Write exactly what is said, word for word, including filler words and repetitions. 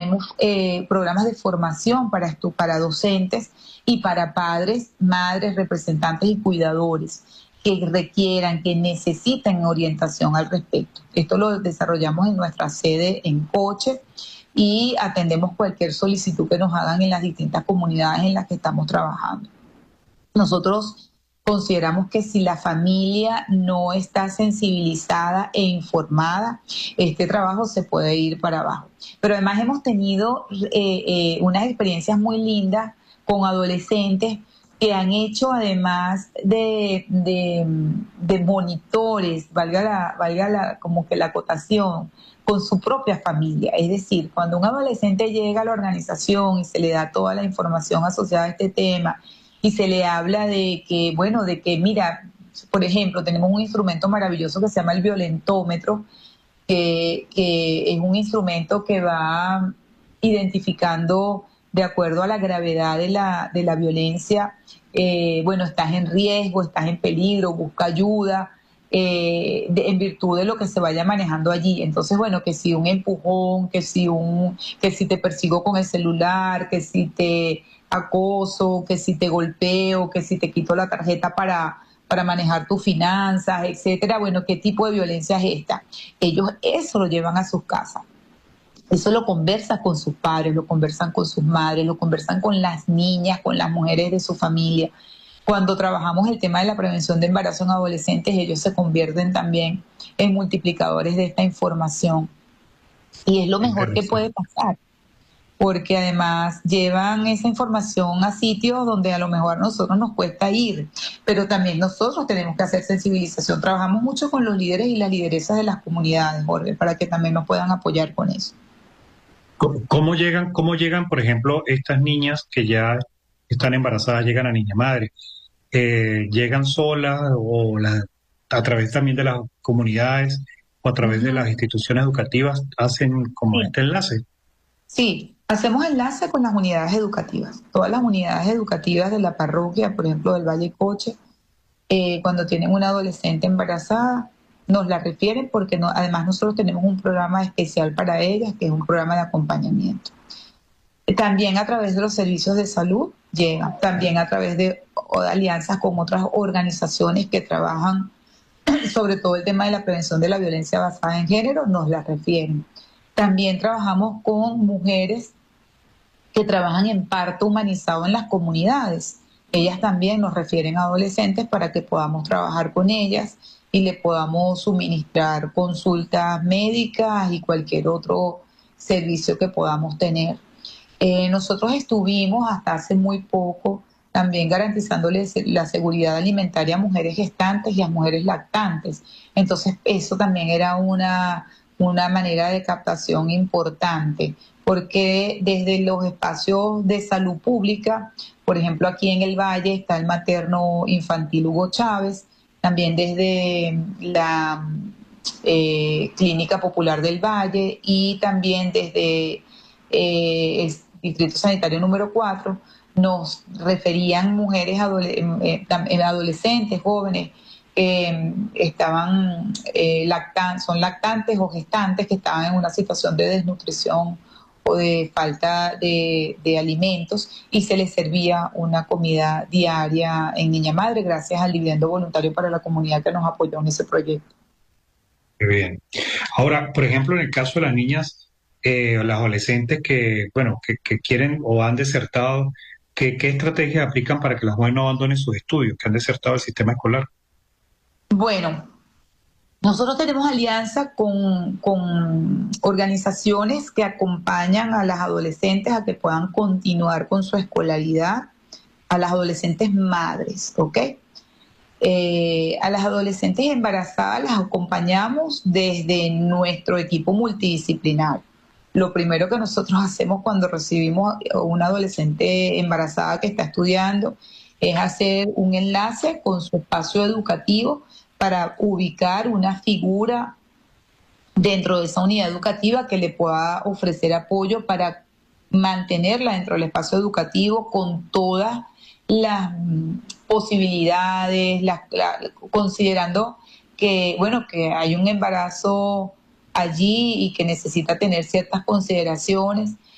tenemos eh, programas de formación para, esto, para docentes y para padres, madres, representantes y cuidadores que requieran, que necesiten orientación al respecto. Esto lo desarrollamos en nuestra sede en Coche y atendemos cualquier solicitud que nos hagan en las distintas comunidades en las que estamos trabajando. Nosotros consideramos que si la familia no está sensibilizada e informada, este trabajo se puede ir para abajo. Pero además hemos tenido eh, eh, unas experiencias muy lindas con adolescentes que han hecho además de, de, de monitores, valga la, valga la, como que la acotación, con su propia familia. Es decir, cuando un adolescente llega a la organización y se le da toda la información asociada a este tema y se le habla de que, bueno, de que, mira, por ejemplo, tenemos un instrumento maravilloso que se llama el violentómetro, que, que es un instrumento que va identificando de acuerdo a la gravedad de la, de la violencia, eh, bueno, estás en riesgo, estás en peligro, busca ayuda, eh, de, en virtud de lo que se vaya manejando allí. Entonces, bueno, que si un empujón, que si, un, que si te persigo con el celular, que si te acoso, que si te golpeo, que si te quito la tarjeta para, para manejar tus finanzas, etcétera. Bueno, ¿qué tipo de violencia es esta? Ellos eso lo llevan a sus casas. Eso lo conversan con sus padres, lo conversan con sus madres, lo conversan con las niñas, con las mujeres de su familia. Cuando trabajamos el tema de la prevención de embarazo en adolescentes, ellos se convierten también en multiplicadores de esta información. Y es lo mejor que puede pasar, porque además llevan esa información a sitios donde a lo mejor a nosotros nos cuesta ir, pero también nosotros tenemos que hacer sensibilización. Trabajamos mucho con los líderes y las lideresas de las comunidades, Jorge, para que también nos puedan apoyar con eso. ¿Cómo, cómo llegan, cómo llegan, por ejemplo, estas niñas que ya están embarazadas, llegan a Niña Madre? Eh, ¿Llegan solas o la, a través también de las comunidades o a través de las instituciones educativas hacen como Sí. este enlace? Sí, hacemos enlace con las unidades educativas. Todas las unidades educativas de la parroquia, por ejemplo, del Valle Coche, eh, cuando tienen una adolescente embarazada, nos la refieren porque no, además nosotros tenemos un programa especial para ellas, que es un programa de acompañamiento. También a través de los servicios de salud llegan, también a través de, de alianzas con otras organizaciones que trabajan sobre todo el tema de la prevención de la violencia basada en género, nos la refieren. También trabajamos con mujeres que trabajan en parto humanizado en las comunidades. Ellas también nos refieren a adolescentes para que podamos trabajar con ellas y le podamos suministrar consultas médicas y cualquier otro servicio que podamos tener. Eh, nosotros estuvimos hasta hace muy poco también garantizándoles la seguridad alimentaria a mujeres gestantes y a mujeres lactantes. Entonces eso también era una, una manera de captación importante, porque desde los espacios de salud pública, por ejemplo aquí en el Valle está el materno infantil Hugo Chávez, también desde la eh, Clínica Popular del Valle y también desde eh, el Distrito Sanitario número cuatro, nos referían mujeres adole- eh, eh, adolescentes, jóvenes, que eh, estaban eh, lactan- son lactantes o gestantes que estaban en una situación de desnutrición o de falta de, de alimentos y se les servía una comida diaria en Niña Madre gracias al dividendo voluntario para la comunidad que nos apoyó en ese proyecto. Qué bien. Ahora, por ejemplo, en el caso de las niñas eh, o las adolescentes que, bueno, que, que quieren o han desertado, ¿qué, qué estrategias aplican para que las jóvenes no abandonen sus estudios, que han desertado el sistema escolar? Bueno, nosotros tenemos alianza con, con organizaciones que acompañan a las adolescentes a que puedan continuar con su escolaridad, a las adolescentes madres, ¿ok? Eh, a las adolescentes embarazadas las acompañamos desde nuestro equipo multidisciplinar. Lo primero que nosotros hacemos cuando recibimos a una adolescente embarazada que está estudiando es hacer un enlace con su espacio educativo para ubicar una figura dentro de esa unidad educativa que le pueda ofrecer apoyo para mantenerla dentro del espacio educativo con todas las mm, posibilidades, las, la- considerando que, bueno, que hay un embarazo allí y que necesita tener ciertas consideraciones